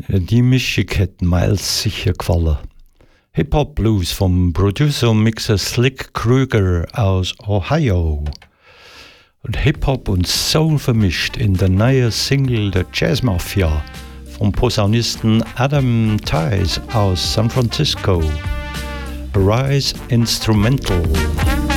Die Mischung hat Miles sicher gefallen. Hip-Hop-Blues vom Producer und Mixer Slick Kruger aus Ohio. Und Hip-Hop und Soul vermischt in der neuen Single der Jazz Mafia vom Posaunisten Adam Tice aus San Francisco. Arise Instrumental.